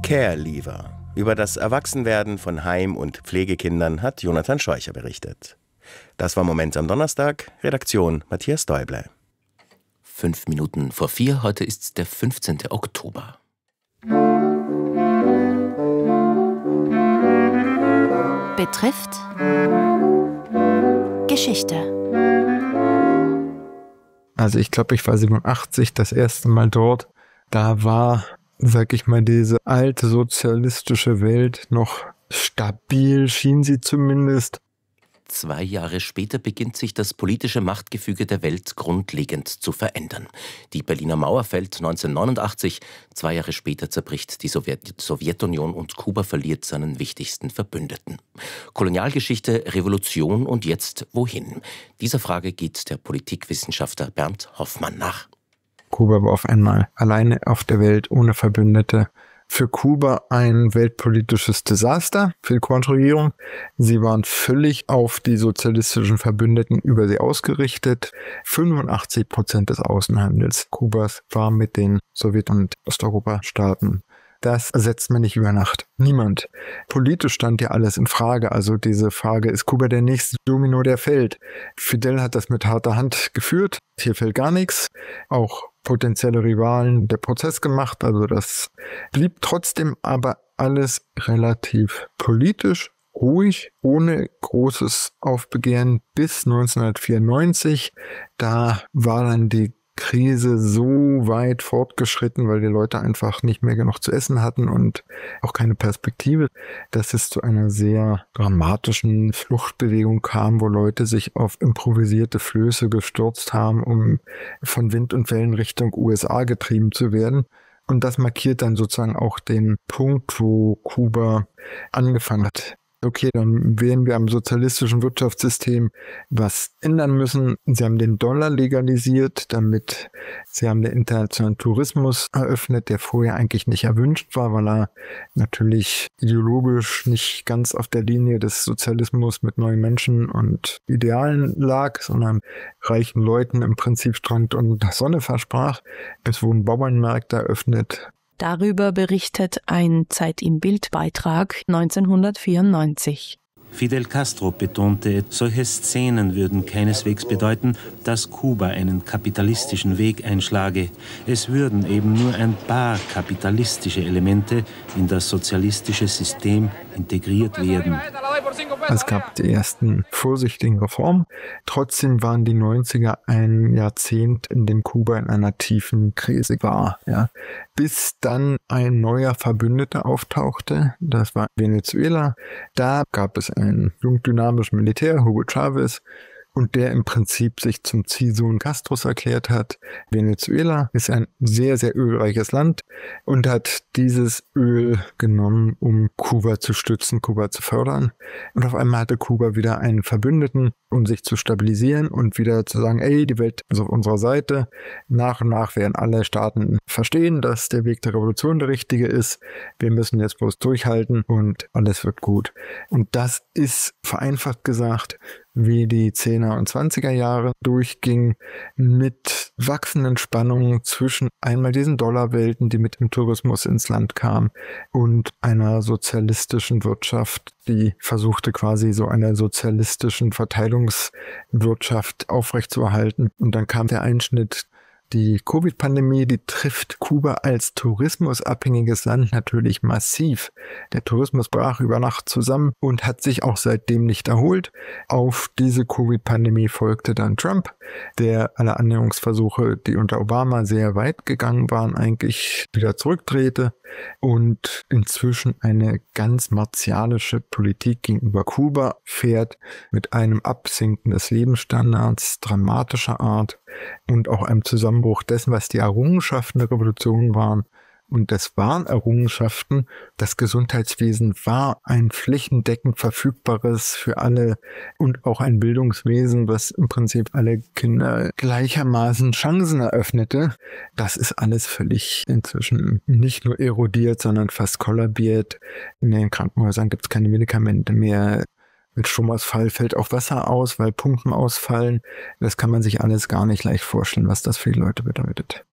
Care Leaver. Über das Erwachsenwerden von Heim- und Pflegekindern hat Jonathan Scheucher berichtet. Das war Moment am Donnerstag. Redaktion Matthias Däuble. 3:05, heute ist der 15. Oktober. Betrifft Geschichte. Also ich glaube, ich war 87 das erste Mal dort. Da war, sag ich mal, diese alte sozialistische Welt noch stabil, schien sie zumindest. 2 Jahre später beginnt sich das politische Machtgefüge der Welt grundlegend zu verändern. Die Berliner Mauer fällt 1989, 2 Jahre später zerbricht die Sowjetunion und Kuba verliert seinen wichtigsten Verbündeten. Kolonialgeschichte, Revolution und jetzt wohin? Dieser Frage geht der Politikwissenschaftler Bernd Hoffmann nach. Kuba war auf einmal alleine auf der Welt, ohne Verbündete. Für Kuba ein weltpolitisches Desaster für die Kuba-Regierung. Sie waren völlig auf die sozialistischen Verbündeten über sie ausgerichtet. 85% des Außenhandels Kubas war mit den Sowjet- und Osteuropa-Staaten. Das ersetzt man nicht über Nacht. Niemand. Politisch stand ja alles in Frage. Also diese Frage, ist Kuba der nächste Domino, der fällt? Fidel hat das mit harter Hand geführt. Hier fällt gar nichts. Auch potenzielle Rivalen der Prozess gemacht. Also das blieb trotzdem aber alles relativ politisch, ruhig, ohne großes Aufbegehren bis 1994. Da war dann die Krise so weit fortgeschritten, weil die Leute einfach nicht mehr genug zu essen hatten und auch keine Perspektive, dass es zu einer sehr dramatischen Fluchtbewegung kam, wo Leute sich auf improvisierte Flöße gestürzt haben, um von Wind und Wellen Richtung USA getrieben zu werden. Und das markiert dann sozusagen auch den Punkt, wo Kuba angefangen hat. Okay, dann werden wir am sozialistischen Wirtschaftssystem was ändern müssen. Sie haben den Dollar legalisiert, sie haben den internationalen Tourismus eröffnet, der vorher eigentlich nicht erwünscht war, weil er natürlich ideologisch nicht ganz auf der Linie des Sozialismus mit neuen Menschen und Idealen lag, sondern reichen Leuten im Prinzip Strand und Sonne versprach. Es wurden Bauernmärkte eröffnet. Darüber berichtet ein Zeit im Bild-Beitrag 1994. Fidel Castro betonte, solche Szenen würden keineswegs bedeuten, dass Kuba einen kapitalistischen Weg einschlage. Es würden eben nur ein paar kapitalistische Elemente in das sozialistische System integriert werden. Es gab die ersten vorsichtigen Reformen. Trotzdem waren die 90er ein Jahrzehnt, in dem Kuba in einer tiefen Krise war. Ja. Bis dann ein neuer Verbündeter auftauchte, das war Venezuela. Da gab es einen jung dynamischen Militär, Hugo Chavez, und der im Prinzip sich zum Ziehsohn Castros erklärt hat. Venezuela ist ein sehr, sehr ölreiches Land und hat dieses Öl genommen, um Kuba zu stützen, Kuba zu fördern. Und auf einmal hatte Kuba wieder einen Verbündeten, um sich zu stabilisieren und wieder zu sagen, ey, die Welt ist auf unserer Seite. Nach und nach werden alle Staaten verstehen, dass der Weg der Revolution der richtige ist. Wir müssen jetzt bloß durchhalten und alles wird gut. Und das ist, vereinfacht gesagt, wie die 10er und 20er Jahre durchging, mit wachsenden Spannungen zwischen einmal diesen Dollarwelten, die mit dem Tourismus ins Land kamen, und einer sozialistischen Wirtschaft, die versuchte quasi so einer sozialistischen Verteilungswirtschaft aufrechtzuerhalten. Und dann kam der Einschnitt. Die Covid-Pandemie, die trifft Kuba als tourismusabhängiges Land natürlich massiv. Der Tourismus brach über Nacht zusammen und hat sich auch seitdem nicht erholt. Auf diese Covid-Pandemie folgte dann Trump, der alle Annäherungsversuche, die unter Obama sehr weit gegangen waren, eigentlich wieder zurückdrehte und inzwischen eine ganz martialische Politik gegenüber Kuba fährt, mit einem Absinken des Lebensstandards dramatischer Art und auch einem Zusammenbruch dessen, was die Errungenschaften der Revolution waren. Und das waren Errungenschaften. Das Gesundheitswesen war ein flächendeckend verfügbares für alle und auch ein Bildungswesen, was im Prinzip alle Kinder gleichermaßen Chancen eröffnete. Das ist alles völlig inzwischen nicht nur erodiert, sondern fast kollabiert. In den Krankenhäusern gibt es keine Medikamente mehr. Mit Stromausfall fällt auch Wasser aus, weil Pumpen ausfallen. Das kann man sich alles gar nicht leicht vorstellen, was das für die Leute bedeutet.